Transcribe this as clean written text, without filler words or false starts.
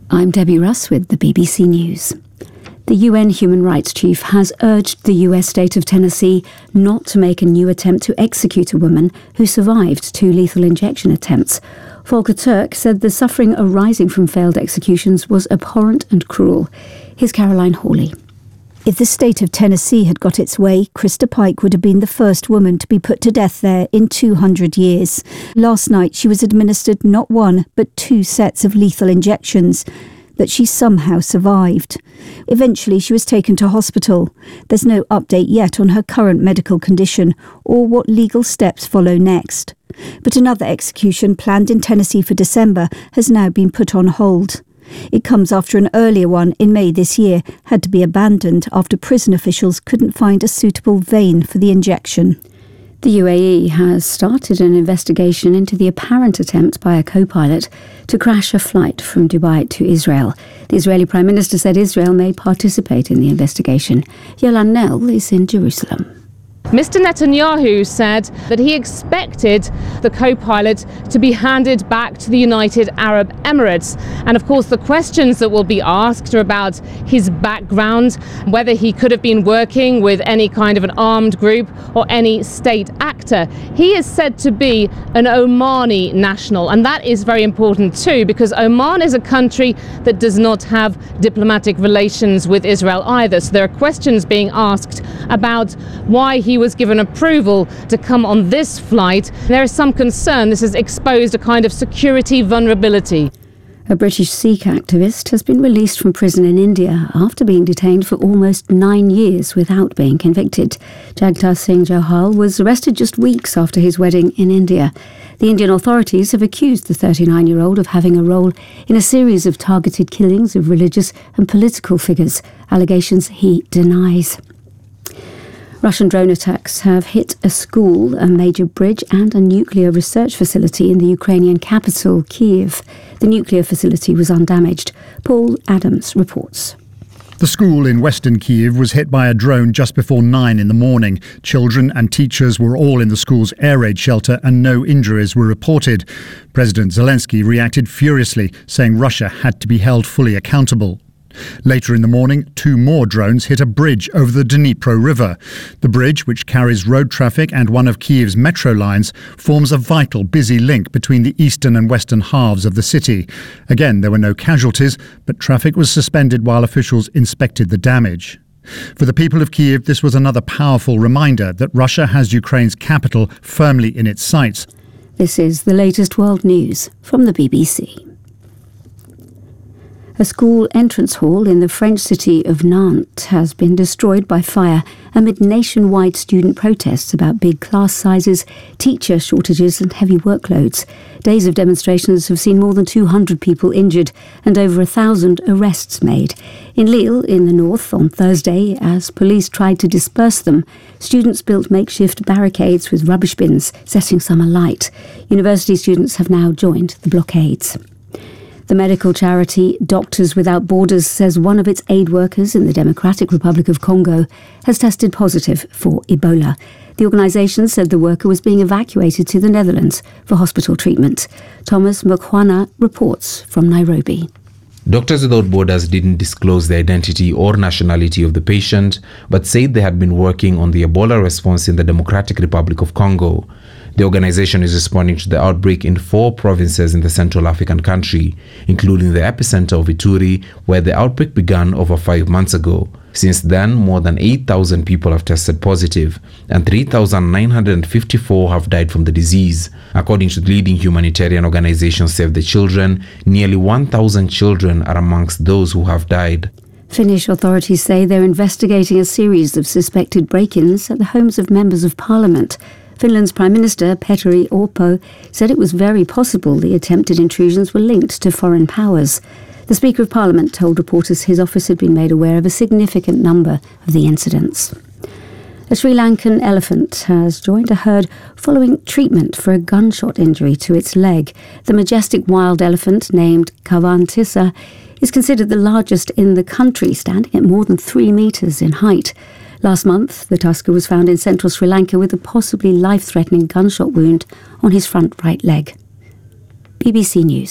I'm Debbie Russ with the BBC News. The UN Human Rights Chief has urged the US state of Tennessee not to make a new attempt to execute a woman who survived 2 lethal injection attempts. Volker Turk said the suffering arising from failed executions was abhorrent and cruel. Here's Caroline Hawley. If the state of Tennessee had got its way, Krista Pike would have been the first woman to be put to death there in 200 years. Last night she was administered not 1 but 2 sets of lethal injections, but she somehow survived. Eventually she was taken to hospital. There's no update yet on her current medical condition or what legal steps follow next. But another execution planned in Tennessee for December has now been put on hold. It comes after an earlier one in May this year had to be abandoned after prison officials couldn't find a suitable vein for the injection. The UAE has started an investigation into the apparent attempt by a co-pilot to crash a flight from Dubai to Israel. The Israeli Prime Minister said Israel may participate in the investigation. Yolan Nell is in Jerusalem. Mr. Netanyahu said that he expected the co-pilot to be handed back to the United Arab Emirates. And of course, the questions that will be asked are about his background, whether he could have been working with any kind of an armed group or any state actor. He is said to be an Omani national, and that is very important too, because Oman is a country that does not have diplomatic relations with Israel either. So there are questions being asked about why he was given approval to come on this flight. There is some concern this has exposed a kind of security vulnerability. A British Sikh activist has been released from prison in India after being detained for almost 9 years without being convicted. Jagtar Singh Johal was arrested just weeks after his wedding in India. The Indian authorities have accused the 39-year-old of having a role in a series of targeted killings of religious and political figures, allegations he denies. Russian drone attacks have hit a school, a major bridge and a nuclear research facility in the Ukrainian capital, Kyiv. The nuclear facility was undamaged. Paul Adams reports. The school in western Kyiv was hit by a drone just before 9 in the morning. Children and teachers were all in the school's air raid shelter and no injuries were reported. President Zelensky reacted furiously, saying Russia had to be held fully accountable. Later in the morning, 2 more drones hit a bridge over the Dnipro River. The bridge, which carries road traffic and one of Kyiv's metro lines, forms a vital, busy link between the eastern and western halves of the city. Again, there were no casualties, but traffic was suspended while officials inspected the damage. For the people of Kyiv, this was another powerful reminder that Russia has Ukraine's capital firmly in its sights. This is the latest world news from the BBC. A school entrance hall in the French city of Nantes has been destroyed by fire amid nationwide student protests about big class sizes, teacher shortages and heavy workloads. Days of demonstrations have seen more than 200 people injured and over 1,000 arrests made. In Lille, in the north, on Thursday, as police tried to disperse them, students built makeshift barricades with rubbish bins, setting some alight. University students have now joined the blockades. The medical charity Doctors Without Borders says one of its aid workers in the Democratic Republic of Congo has tested positive for Ebola. The organisation said the worker was being evacuated to the Netherlands for hospital treatment. Thomas Mukwana reports from Nairobi. Doctors Without Borders didn't disclose the identity or nationality of the patient, but said they had been working on the Ebola response in the Democratic Republic of Congo. The organization is responding to the outbreak in 4 provinces in the Central African country, including the epicenter of Ituri, where the outbreak began over 5 months ago. Since then, more than 8,000 people have tested positive, and 3,954 have died from the disease. According to the leading humanitarian organization Save the Children, nearly 1,000 children are amongst those who have died. Finnish authorities say they're investigating a series of suspected break-ins at the homes of members of parliament. Finland's Prime Minister Petteri Orpo said it was very possible the attempted intrusions were linked to foreign powers. The Speaker of Parliament told reporters his office had been made aware of a significant number of the incidents. A Sri Lankan elephant has joined a herd following treatment for a gunshot injury to its leg. The majestic wild elephant, named Kavantissa, is considered the largest in the country, standing at more than 3 metres in height. Last month, the tusker was found in central Sri Lanka with a possibly life-threatening gunshot wound on his front right leg. BBC News.